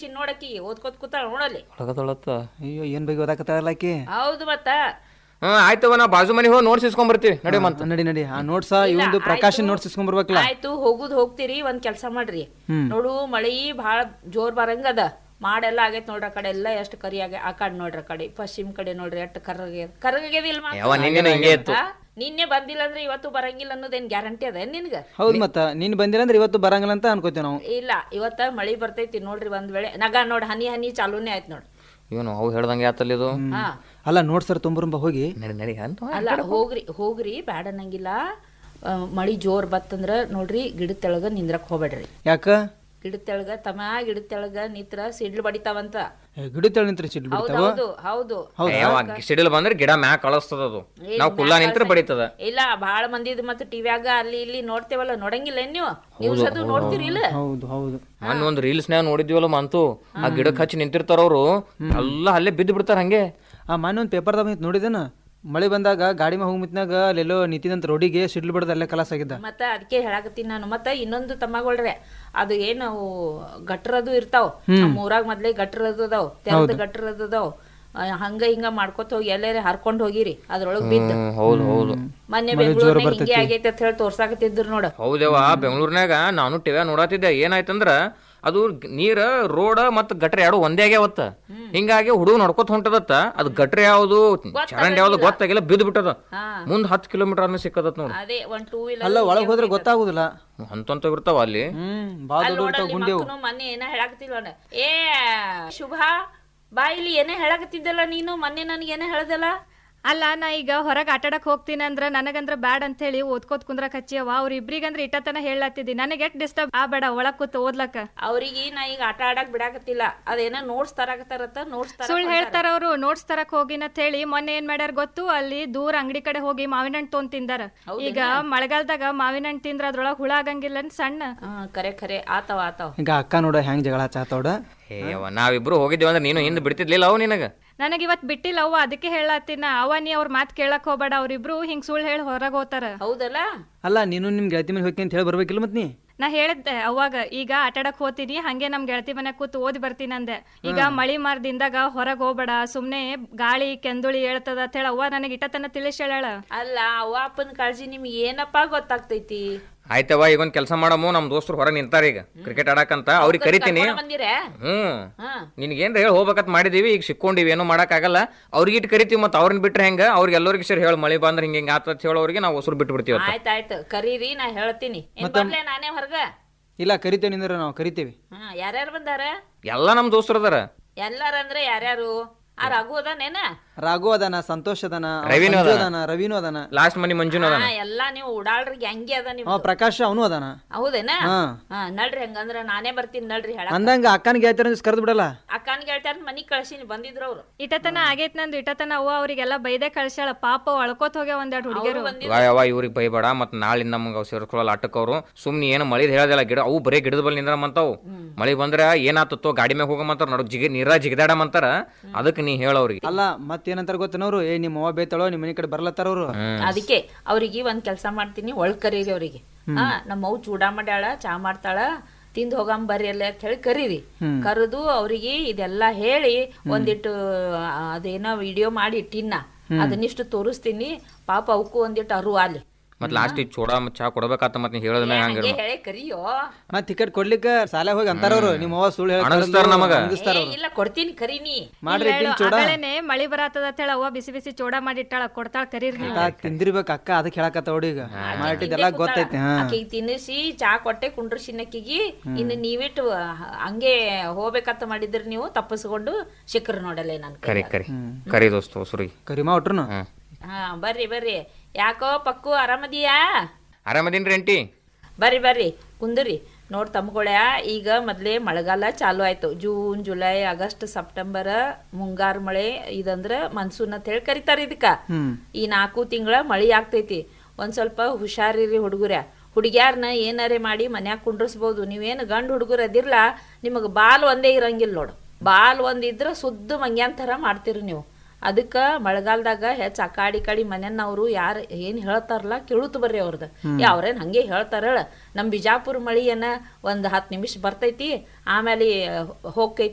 ಕೂರ್ಸಿ ನೋಡಕಿ ಓದ್ಕೋತ್ ಕೂತಾಳ ನೋಡಲ್ಲಿ. ಹೊಳಗದೊಳತ್ತ ಅಯ್ಯೋ ಏನ್ ಬಗ್ಗೆ ಓದಾಕತ್ತಾಳಲ್ಲ ಆಕಿ. ಹೌದು ಮತ್ತ. ಆಯ್ತವ ನಾ ಬಾಜು ಮನೆ ಹೋಗಿ ನೋಟ್ಸ್ ಇಸ್ಕೊಂಡ್ ಬರ್ತೀವಿ. ನಡಿ ಮತ್ತ ನಡಿ ಆ ನೋಟ್ಸ ಇವಂದು ಪ್ರಕಾಶನ್ ನೋಟ್ಸ್ ಇಸ್ಕೊಂಡ್ ಬರ್ಬೇಕಲ್ಲ. ಆಯ್ತು ಹೋಗ್ತೀರಿ, ಒಂದ್ ಕೆಲ್ಸ ಮಾಡ್ರಿ. ನೋಡು ಮಳಿ ಬಾಳ ಜೋರ್ ಬರಂಗದ, ಮಾಡೆಲ್ಲ ಆಗೈತ್ ನೋಡ್ರಿ. ಆ ಕಡೆ ಎಲ್ಲ ಎಷ್ಟು ಕರಿ ಆಗ, ಆ ಕಡೆ ನೋಡ್ರಿ, ಆ ಕಡೆ ಪಶ್ಚಿಮ ಕಡೆ ನೋಡ್ರಿ ಎಷ್ಟು ಕರ್ರಗ್ಯದಿಲ್ಲ. ನಿನ್ನೆ ಬಂದಿಲ್ಲ ಅಂದ್ರೆ ಇವತ್ತು ಬರಂಗಿಲ್ಲ ಅನ್ನೋದೇನ್ ಗ್ಯಾರಂಟಿ ಅದ ನಿನ್ಗ? ಹೌದು ಮತ್ತ ನೀನ್ ಬಂದಿಲ್ಲ ಅಂದ್ರೆ ಇವತ್ತು ಬರಂಗಿಲ್ಲ ಅಂತ ಅನ್ಕೋತೀವಿ ನಾವು. ಇಲ್ಲ, ಇವತ್ತ ಮಳಿ ಬರ್ತೈತಿ ನೋಡ್ರಿ. ಒಂದ್ ವೇಳೆ ನಗ ನೋಡ್ ಹನಿ ಹನಿ ಚಾಲೂನೇ ಆಯ್ತು ನೋಡ್ರಿ. ಇವನು ಅವು ಹೇಳ್ದಂಗೆ ಆತಲ್ಲ ಇದು. ಅಲ್ಲ ನೋಡ್ಸರ್ ತುಂಬರಂಬ ಹೋಗಿ ನಡಿ ಅಂತ. ಅಲ್ಲ ಹೋಗ್ರಿ ಬ್ಯಾಡ ಅನ್ನಂಗಿಲ್ಲ. ಮಳಿ ಜೋರ್ ಬತ್ತಂದ್ರ ನೋಡ್ರಿ ಗಿಡದ ತೆಳಗ ನಿಂದ್ರಕ್ ಹೋಗ್ಬೇಡ್ರಿ. ಯಾಕ? ಗಿಡದ ತೆಳಗ ನಿತ್ರ ಸಿಡ್ಲು ಬಡಿತಾವಂತ. ಗಿಡ ತೆಳ ನಿಂತ್ರಿ ಸಿಡ್ಲು ಬಡಿತಾವ? ಹೌದು. ಸಿಡಿಲ್ ಬಂದ್ರೆ ಗಿಡ ಮ್ಯಾಕ್ ಕಳಿಸ್ತದ ಅದು. ನಾವ್ ಕುಲ್ಲಾ ನಿಂತ್ರ ಬಡಿತದ. ಇಲ್ಲ, ಬಾಳ ಮಂದಿದ್ ಮತ್ತೆ ಟಿವ್ಯಾಗ ಅಲ್ಲಿ ಇಲ್ಲಿ ನೋಡ್ತೇವಲ್ಲ, ನೋಡಂಗಿಲ್ಲ ನೀವು? ನ್ಯೂಸ್ ಅದು ನೋಡ್ತೀರಿ ಇಲ್ಲ? ಹೌದು. ಮೊನ್ನೆ ಒಂದು ರೀಲ್ಸ್ ನಾವ್ ನೋಡಿದ್ವಲ್ಲ ಮಂತು, ಆ ಗಿಡಕ್ಕೆ ಹಚ್ಚಿ ನಿಂತಿರ್ತಾರ ಅವ್ರು, ಎಲ್ಲ ಅಲ್ಲೇ ಬಿದ್ದು ಬಿಡ್ತಾರ ಹಂಗೆ. ಮೊನ್ನೆ ಒಂದು ಪೇಪರ್ದಾಗ ನೋಡಿದೇನ, ಮಳೆ ಬಂದಾಗ ಗಾಡಿ ಮ್ಯಾಗ ಹೋಗ್ಮಿತ್ನಾಗ ಅಲ್ಲೆಲ್ಲೋ ನಿಂತಿದಂತ ರೋಡಿಗೆ ಸಿಡ್ಲು ಬಡ್ದ ಅಲ್ಲೇ ಕಲಾಸ ಆಗಿದ್ದ. ಮತ್ತೆ ಅದಕ್ಕೆ ಹೇಳಾಕತ್ತೀನಿ ನಾನು. ಮತ್ತೆ ಇನ್ನೊಂದು ತಮ್ಮಗೊಳ್ರೆ, ಅದು ಏನು ಗಟ್ರದು ಇರ್ತಾವ ನಮ್ಮ ಊರಾಗ, ಮೊದ್ಲೇ ಗಟ್ರದು ಅದಾವ್, ತೆರೆದ ಗಟ್ರದು ಅದಾವ್. ಹಂಗ ಹಿಂಗ ಮಾಡ್ಕೊತ ಹೋಗಿ ಎಲ್ಲಾರ ಹರ್ಕೊಂಡ್ ಹೋಗಿರಿ ಅದ್ರೊಳಗ್ ಬಿದ್ದ. ಮೊನ್ನೆ ಬೆಂಗಳೂರಿನಾಗ ಹಿಂಗೆ ಆಗೈತೆ ಅಂತ ಹೇಳಿ ತೋರ್ಸಾಕತ್ತಿದ್ರು ನೋಡ. ಹೌದೇವಾ, ಬೆಂಗಳೂರಿನಾಗ ನಾನು ಟಿವ್ಯಾ ನೋಡತ್ತಿದ್ದೆ. ಏನಾಯ್ತಂದ್ರ ಅದು ನೀರ ರೋಡ್ ಮತ್ ಗಟ್ರ ಎರಡು ಒಂದೇ ಆಗ್ಯಾವತ್ತ. ಹಿಂಗಾಗಿ ಹುಡುಗ ನಡ್ಕೊತ ಹೊಂಟದತ್ತ. ಅದು ಗಟ್ರ ಯಾವ್ದು ಚರಂಡಿ ಯಾವ್ದು ಗೊತ್ತಾಗಿಲ್ಲ, ಬಿದ್ದು ಬಿಟ್ಟದ. ಮುಂದ್ 10 ಕಿಲೋಮೀಟರ್ ಅನ್ನ ಸಿಕ್ಕದತ್ ನೋಡು. ಅಲ್ಲ ಒಳಗ್ ಹೋದ್ರೆ ಗೊತ್ತಾಗುದಿಲ್ಲ ಅಂತ ಇರ್ತಾವ ಅಲ್ಲಿ. ಮೊನ್ನೆ ಏನ ಹೇಳಾಕತ್ತಿಲ್ಲ, ಏ ಶುಭ ಬಾ ಇಲ್ಲಿ, ಏನೇ ಹೇಳಾಕತ್ತಿದ್ದಲ್ಲ ನೀನು ಮೊನ್ನೆ, ನನ್ಗೆ ಏನೇ ಹೇಳ್ದಲ್ಲ. ಅಲ್ಲ, ನಾ ಈಗ ಹೊರಗೆ ಆಟಾಡಕ್ ಹೋಗ್ತೀನಿ ಅಂದ್ರ ನನಗಂದ್ರ ಬ್ಯಾಡ್ ಅಂತ ಹೇಳಿ ಓದ್ಕೋತ್ ಕುಂದ್ರಕ್ ಹಚ್ಚಿಯವ. ಅವ್ರ ಇಬ್ರಿಗಂದ್ರ ಇಟ್ಟತನ ಹೇಳತ್ತಿದ್ದಿ, ನನಗೆ ಎಷ್ಟ್ ಡಿಸ್ಟರ್ಬ್ ಬೇಡ ಒಳಗ್ ಕೂತ್ ಓದ್ಲಕ್ಕ. ಅವ್ರಿಗೆ ನಾ ಈಗ ಆಟ ಆಡಕ್ ಬಿಡಾಕತ್ತಿಲ್ಲ, ಅದೇನ ನೋಟ್ಸ್ ತರಾಕತ್ತಾರತ್ತ. ಸುಳ್ಳು ಹೇಳ್ತಾರ ಅವ್ರು. ನೋಟ್ಸ್ ತರಕ್ ಹೋಗಿನತ್ ಹೇಳಿ ಮೊನ್ನೆ ಏನ್ ಮಾಡ್ಯಾರ ಗೊತ್ತು, ಅಲ್ಲಿ ದೂರ ಅಂಗಡಿ ಕಡೆ ಹೋಗಿ ಮಾವಿನ ಹಣ್ಣು ತೊಗೊಂಡ್ ತಿಂದಾರ. ಈಗ ಮಳೆಗಾಲದಾಗ ಮಾವಿನ ಹಣ್ಣು ತಿಂದ್ರ ಅದ್ರೊಳಗ್ ಹುಳ ಆಗಂಗಿಲ್ಲ ಸಣ್ಣ. ಖರೆ ಆತವ. ಈಗ ಅಕ್ಕ ನೋಡ ಹೆಂಗ್ ಜಗಳ ಚಾತೋಡ. ನಾವಿಬ್ರು ಹೋಗಿದ್ದೇವ ಅಂದ್ರೆ ನೀನು ಹಿಂದ್ ಬಿಡ್ತಿದ್ಲಿಲ್ಲ ಅವ್ ನಿನಗ. ನನಗ್ ಇವತ್ ಬಿಟ್ಟಿಲ್ಲ ಅವ್ವ, ಅದಕ್ಕೆ ಹೇಳತ್ತೀನ. ಅವ ನೀ ಅವ್ರ ಮಾತ್ ಕೇಳಕ್ ಹೋಗ್ಬೇಡ, ಅವ್ರಿಬ್ರು ಹಿಂಗ್ ಸುಳ್ಳು ಹೇಳಿ ಹೊರಗ್ ಹೋಗ್ತಾರ. ಹೌದಲ್ಲ? ಅಲ್ಲ ನೀನು ನಿಮ್ ಗೆಳತಿ ಮನೆ ಹೋಗಿ ಅಂತ ಹೇಳಿ ಬರ್ಬೇಕಿಲ್ಲ ಮತ್ ನೀ. ನಾ ಹೇಳಿದ್ದೆ ಅವಾಗ, ಈಗ ಆಟಾಡಕ್ ಹೋಗ್ತೀನಿ, ಹಂಗೆ ನಮ್ ಗೆಳತಿ ಮನೆ ಕೂತ್ ಓದಿ ಬರ್ತೀನಿ ಅಂದೆ. ಈಗ ಮಳಿ ಮಾರ್ದಿಂದಾಗ ಹೊರಗ್ ಹೋಗ್ಬೇಡ, ಸುಮ್ನೆ ಗಾಳಿ ಕೆಂದುಳಿ ಹೇಳ್ತದ ಅಂತ ಹೇಳ ಅವ್ವ ನನಗೆ ಇಟ್ಟತನ ತಿಳಿಸ್ ಹೇಳ. ಅಲ್ಲ, ಅವ್ವ ಅಪ್ಪನ ಕಾಳಜಿ ನಿಮ್ಗೆ ಏನಪ್ಪಾ ಗೊತ್ತಾಗ್ತೈತಿ. ಆಯ್ತವ, ಈಗ ಒಂದ್ ಕೆಲಸ ಮಾಡಮು. ನಮ್ ದೋಸ್ತರು ಹೊರಗೆ ನಿಂತಾರ ಈಗ ಕ್ರಿಕೆಟ್ ಆಡಕಂತ, ಅವ್ರಿಗೆ ಕರಿತೀನಿ. ನಿನ್ಗೇನ್ರ ಹೇಳಿ ಹೋಗ್ಬೇಕಂತ ಮಾಡಿದೀವಿ, ಈಗ ಸಿಕ್ಕೊಂಡಿವಿ, ಏನು ಮಾಡಕ್ ಆಗಲ್ಲ. ಅವ್ರಿಗೆ ಇಟ್ಟು ಕರಿತೀವಿ, ಮತ್ತೆ ಅವ್ರನ್ನ ಬಿಟ್ರೆ ಹೆಂಗ? ಅವ್ರಿಗೆ ಎಲ್ಲರಿಗೆ ಸರಿ ಹೇಳಿ, ಮಳಿ ಬಂದ್ರೆ ಹಿಂಗ ಆತ ಹೇಳೋ ಅವ್ರಿಗೆ ನಾವು ಹೊಸರು ಬಿಟ್ಟು ಬಿಡ್ತೀವಿ. ಆಯ್ತಾಯ್ತು, ಕರೀರಿ, ನಾ ಹೇಳ್ತೀನಿ. ನಾನೇ ಹೊರಗ ಇಲ್ಲ ಕರಿತೇವೆ ನಿಂದ್ರ, ನಾವು ಕರಿತೇವಿ. ಯಾರ್ಯಾರು ಬಂದಾರ? ಎಲ್ಲಾ ನಮ್ ದೋಸ್ತರು ಅದಾರ. ಎಲ್ಲಾರಂದ್ರೆ ಯಾರ್ಯಾರು? ಆ ರಘು ಅದಾನೇನ? ರಘು ಅದಾನ, ಸಂತೋಷ್ ಅದಾನ, ರವಿನೂ ಅದಾನ, ಲಾಸ್ಟ್ ಮನಿ ಮಂಜುನು ಅದಾನ. ಎಲ್ಲಾ ನೀವು ಉಡಾಳ್ರಿ ಗ್ಯಾಂಗಿ ಅದ ನೀವು. ಪ್ರಕಾಶ್ ಅವನು ಅದಾನ. ಹೌದೇನಾ? ನಡ್ರಿ, ಹಂಗಂದ್ರ ನಾನೇ ಬರ್ತೀನಿ ನಡ್ರಿ. ಅಂದಂಗ ಅಕ್ಕನ್ ಗೆಳತಾರ ಕರೆದು ಬಿಡಲ್ಲ. ಅಕ್ಕನ್ ಗೆಳತಾರ ಮನಿಗ್ ಕಳ್ಸಿನಿ, ಬಂದಿದ್ರು ಅವ್ರು. ಇಟ್ಟತನ ಆಗೈತ್ ನಂದು. ಇಟ್ಟತನ ಅವ್ವ ಅವ್ರಿಗೆಲ್ಲ ಬೈದೆ ಕಳ್ಸ್ಯಾಳ. ಪಾಪ ಅಳ್ಕೋತ್ ಹೋಗ್ಯ ಒಂದೆರಡು ಹುಡುಗಿಯರು. ಇವ್ರಿಗೆ ಬೈಬೇಡ, ಮತ್ ನಾಳಿಂದ ನಮ್ಗೆ ಅವ್ ಸೇರ್ಕೊಳ್ಳಲ್ಲ ಆಟಕ್. ಅವ್ರು ಸುಮ್ನೆ ಏನು ಮಳಿದ್ ಹೇಳದಿಲ್ಲ, ಗಿಡ ಅವು ಬರೀ ಗಿಡದ ಬಲ್ ನಿಂದ್ರಮಂತಾವ್. ಮಳಿ ಬಂದ್ರ ಏನಾತತ್ತೋ ಗಾಡಿ ಮ್ಯಾಗ ಹೋಗಮಂತಾರ, ನಡು ನೀರ ಜಿಗದಾಡಮಂತಾರ. ಅದಕ್ಕೆ ನೀ ಹೇಳವ್ರಿಗೆ. ಅಲ್ಲ ಮತ್ತೇನಂತಾರ ಗೊತ್ತನವ್ರು, ಏ ನಿಮ್ಮ ಅವ್ವ ಬೇತಾಳೋ, ನಿಮ್ಮ ಮನೆ ಕಡೆ ಬರ್ಲತ್ತಾರ ಅವ್ರು. ಅದಕ್ಕೆ ಅವ್ರಿಗೆ ಒಂದ್ ಕೆಲ್ಸ ಮಾಡ್ತೀನಿ, ಒಳಗ್ ಕರೀರಿ ಅವ್ರಿಗೆ. ನಮ್ಮ ಅವ್ ಚೂಡ ಮಾಡ್ಯಾಳ, ಚಾ ಮಾಡ್ತಾಳ, ತಿಂದ್ ಹೋಗಂ ಬರ್ರಿ ಅಲ್ಲ ಅಂತ ಹೇಳಿ ಕರೀರಿ. ಕರೆದು ಅವ್ರಿಗೆ ಇದೆಲ್ಲಾ ಹೇಳಿ ಒಂದಿಟ್ಟು ಅದೇನೋ ವಿಡಿಯೋ ಮಾಡಿ ಇಟ್ಟಿನ, ಅದನ್ನಿಷ್ಟು ತೋರಿಸ್ತೀನಿ. ಪಾಪ ಅವಕ್ಕೂ ಒಂದಿಟ್ಟು ಅರು ಅಲ್ಲಿ. ಮತ್ ಲಾಸ್ಟ್ ಚೂಡ ಚಾ ಕೊಡ್ಬೇಕಾತ. ಮತ್ ಹೇಳದ ಹೇಳಿ ಕರಿಯೋ. ಮತ್ ಟಿಕೆಟ್ ಕೊಡ್ಲಿಕ್ಕ ಸಾಲ ಹೋಗಿ ಅಂತಾರವ್ರು, ನಿಮ್ಮ ಅವ್ವ ಸುಳ್ಳು ಅಣಗಿಸ್ತಾರ ನಮಗ. ಇಲ್ಲ ಕೊಡ್ತೀನಿ, ಕರೀನಿ. ಮಳಿ ಬರತ್ತದ ಅಂತ ಹೇಳ ಅವ್ವ ಬಿಸಿ ಬಿಸಿ ಚೂಡ ಮಾಡಿಟ್ಟಾಳ, ಕೊಡ್ತಾಳ, ಕರೀರಿ. ತಿಂದಿರ್ಬೇಕ ಅಕ್ಕ, ಅದಕ್ಕೆ ಹೇಳಕತ್ತ ನೋಡಿ. ಈಗ ಮಾಡಿಟ್ಟಿದ್ದೆಲ್ಲ ಗೊತ್ತೈತಿ. ಆಕಿಗೆ ತಿನ್ನಿಸಿ ಚಾ ಕೊಟ್ಟೆ ಕುಂಡ್ರಸಿನಕ್ಕಿಗಿ. ಇನ್ನು ನೀವಿಟ್ಟು ಹಂಗೆ ಹೋಗ್ಬೇಕಂತ ಮಾಡಿದ್ರಿ, ನೀವು ತಪ್ಪಿಸ್ಕೊಂಡು ಸಿಕ್ಕ್ರ ನೋಡಲ್ಲ. ನಾನು ಕರಿ ದೋಸ್ತ ಸುರಿ ಕರಿಮಾ ಒಟ್ರು. ಬರ್ರಿ. ಯಾಕೋ ಪಕ್ಕು, ಆರಾಮದಿಯಾ? ಆರಾಮದೀನ್ರಿ ಅಂಟಿ. ಬರ್ರಿ ಕುಂದ್ರಿ. ನೋಡ್ ತಮ್ಗೊಳ್ಯ, ಈಗ ಮೊದ್ಲೇ ಮಳೆಗಾಲ ಚಾಲು ಆಯ್ತು. ಜೂನ್, ಜುಲೈ, ಆಗಸ್ಟ್, ಸೆಪ್ಟೆಂಬರ್ ಮುಂಗಾರು ಮಳೆ, ಇದಂದ್ರ ಮನ್ಸೂನ್ ಅಂತ ಹೇಳಿ ಕರಿತಾರ ಇದಕ್ಕ. ಈ 4 ತಿಂಗಳ ಮಳಿ ಆಗ್ತೈತಿ. ಒಂದ್ ಸ್ವಲ್ಪ ಹುಷಾರಿರಿ ಹುಡುಗ್ಯಾರನ್ನ ಏನಾರೇ ಮಾಡಿ ಮನ್ಯಾಗ ಕುಂಡ್ರಸ್ಬೋದು. ನೀವೇನು ಗಂಡು ಹುಡುಗರು ಅದಿರ್ಲಾ, ನಿಮಗ್ ಬಾಲ್ ಒಂದೇ ಇರಂಗಿಲ್ಲ ನೋಡು. ಬಾಲ್ ಒಂದಿದ್ರ ಸುದ್ದು ಮಂಗ್ಯಾನ್ ತರ ಮಾಡ್ತೀರಿ ನೀವು. ಅದಕ್ಕ ಮಳೆಗಾಲದಾಗ ಹೆಚ್ಚ ಅಕಾಡಿ ಮನೆಯವ್ರು ಯಾರು ಏನ್ ಹೇಳ್ತಾರಲ್ಲ ಕೇಳುತ್ತ ಬರ್ರಿ ಅವ್ರದ್ದು. ಅವ್ರೇನ್ ಹಂಗೆ ಹೇಳ್ತಾರ? ನಮ್ ಬಿಜಾಪುರ ಮಳಿ ಏನ ಒಂದ್ 10 ನಿಮಿಷ ಬರ್ತೈತಿ, ಆಮೇಲೆ ಹೋಗ್ತೈತಿ.